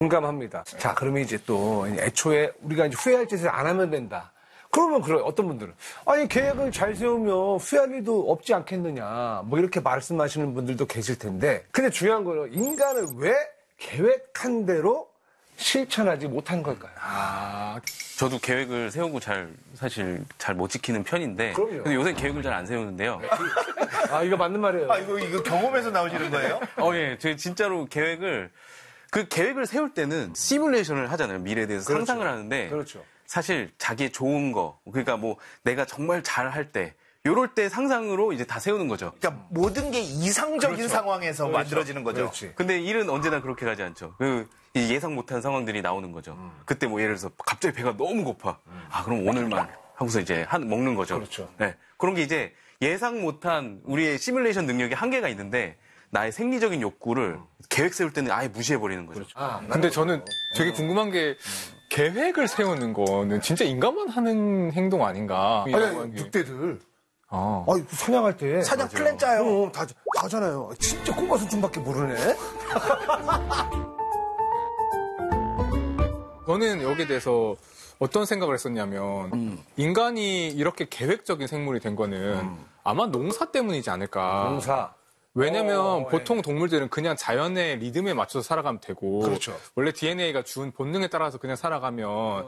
공감합니다. 자, 그러면 이제 또 애초에 우리가 이제 후회할 짓을 안 하면 된다. 그러면 어떤 분들은 아니 계획을 잘 세우면 후회할 일도 없지 않겠느냐 뭐 이렇게 말씀하시는 분들도 계실 텐데 근데 중요한 거는 인간은 왜 계획한 대로 실천하지 못한 걸까요? 저도 계획을 세우고 사실 잘 못 지키는 편인데. 그럼요. 근데 요새 계획을 잘 안 세우는데요. 이거 맞는 말이에요. 이거 경험에서 나오시는 거예요? 예. 제가 진짜로 계획을 세울 때는 시뮬레이션을 하잖아요. 미래에 대해서 그렇죠. 상상을 하는데. 그렇죠. 사실 자기의 좋은 거, 그러니까 뭐 내가 정말 잘할 때, 요럴 때 상상으로 이제 다 세우는 거죠. 그러니까 모든 게 이상적인 그렇죠. 상황에서 만들어지는 거죠. 그렇지. 근데 일은 언제나 그렇게 가지 않죠. 이 예상 못한 상황들이 나오는 거죠. 그때 뭐 예를 들어서 갑자기 배가 너무 고파. 그럼 오늘만 하고서 이제 먹는 거죠. 그렇죠. 네. 그런 게 이제 예상 못한 우리의 시뮬레이션 능력이 한계가 있는데 나의 생리적인 욕구를 계획 세울 때는 아예 무시해버리는 거죠. 그렇죠. 근데 저는 되게 궁금한 게 계획을 세우는 거는 진짜 인간만 하는 행동 아닌가? 아니, 늑대들. 아. 사냥할 때. 사냥 플랜 짜요. 다 하잖아요. 진짜 꼬마수준밖에 모르네. 저는 여기에 대해서 어떤 생각을 했었냐면 인간이 이렇게 계획적인 생물이 된 거는 아마 농사 때문이지 않을까. 농사. 왜냐면 보통 동물들은 그냥 자연의 리듬에 맞춰서 살아가면 되고 그렇죠. 원래 DNA가 준 본능에 따라서 그냥 살아가면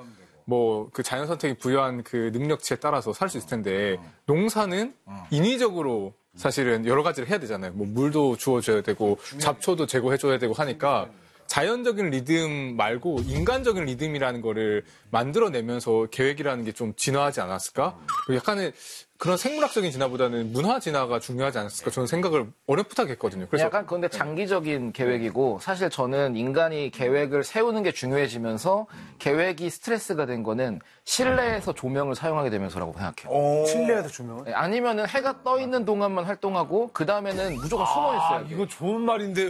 뭐 그 자연 선택이 부여한 그 능력치에 따라서 살 수 있을 텐데 농사는 인위적으로 사실은 여러 가지를 해야 되잖아요. 뭐 물도 주어줘야 되고 잡초도 제거해줘야 되고 하니까 자연적인 리듬 말고 인간적인 리듬이라는 거를 만들어내면서 계획이라는 게 좀 진화하지 않았을까? 약간의 그런 생물학적인 진화보다는 문화 진화가 중요하지 않았을까? 저는 생각을 어렴풋하게 했거든요. 그래서 약간 그런데 장기적인 계획이고 사실 저는 인간이 계획을 세우는 게 중요해지면서 계획이 스트레스가 된 거는 실내에서 조명을 사용하게 되면서라고 생각해요. 실내에서 조명을? 아니면은 해가 떠 있는 동안만 활동하고 그 다음에는 무조건 숨어 있어야 돼. 이거 좋은 말인데.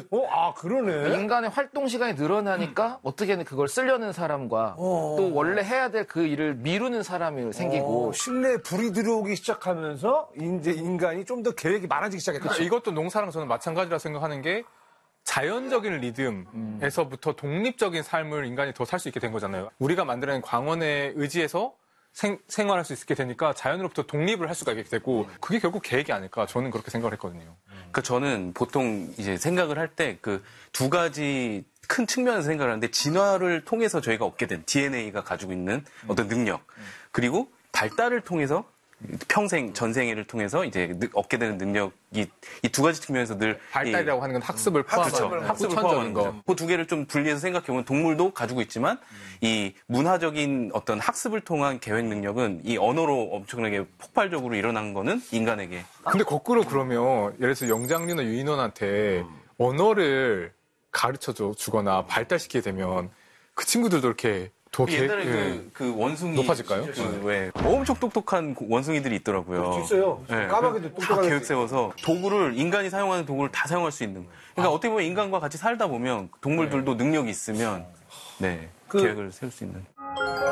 그러네. 인간의 활동 시간이 늘어나니까 어떻게든 그걸 쓰려는 사람과 또 원래 해야 될 그 일을 미루는 사람이 생기고 실내에 불이 들어오기 시작하면서 이제 인간이 좀 더 계획이 많아지기 시작했다. 그렇죠. 이것도 농사랑 저는 마찬가지라 생각하는 게 자연적인 리듬에서부터 독립적인 삶을 인간이 더 살 수 있게 된 거잖아요. 우리가 만들어낸 광원에 의지해서 생활할 수 있게 되니까 자연으로부터 독립을 할 수가 있게 되고 그게 결국 계획이 아닐까 저는 그렇게 생각을 했거든요. 그러니까 저는 보통 이제 생각을 할 때 그 두 가지 큰 측면에서 생각을 하는데 진화를 통해서 저희가 얻게 된 DNA가 가지고 있는 어떤 능력 그리고 발달을 통해서 평생 전생애를 통해서 이제 얻게 되는 능력이 이 두 가지 측면에서 늘 발달이라고 하는 건 학습을 포함한 학습을 포함하는 거. 그 두 개를 좀 분리해서 생각해보면 동물도 가지고 있지만 이 문화적인 어떤 학습을 통한 계획 능력은 이 언어로 엄청나게 폭발적으로 일어난 거는 인간에게. 근데 거꾸로 그러면 예를 들어서 영장류나 유인원한테 언어를 가르쳐 주거나 발달시키게 되면 그 친구들도 이렇게 더 옛날에 그 원숭이 높아질까요? 왜 엄청 똑똑한 원숭이들이 있더라고요. 있어요. 네. 까마귀도 다 똑똑하게 계획 세워서 도구를 인간이 사용하는 도구를 다 사용할 수 있는. 그러니까 어떻게 보면 인간과 같이 살다 보면 동물들도 능력이 있으면 계획을 세울 수 있는.